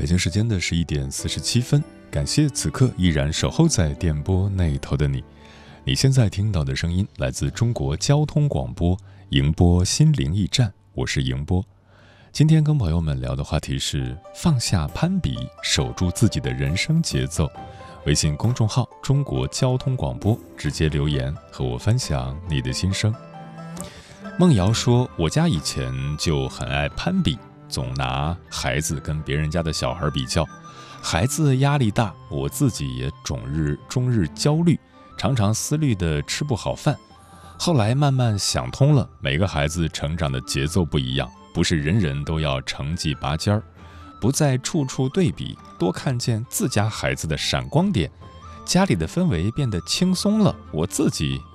北京时间的11点47分，感谢此刻依然守候在电波那头的你。你现在听到的声音来自中国交通广播迎播心灵驿站，我是迎播。今天跟朋友们聊的话题是放下攀比，守住自己的人生节奏。微信公众号中国交通广播，直接留言和我分享你的心声。梦瑶说，我家以前就很爱攀比，总拿孩子跟别人家的小孩比较，孩子压力大，我自己也终日焦虑，常常思虑的吃不好饭。后来慢慢想通了，每个孩子成长的节奏不一样，不是人人都要成绩拔尖儿，不再处处对比，多看见自家孩子的闪光点，家里的氛围变得轻松了，我自己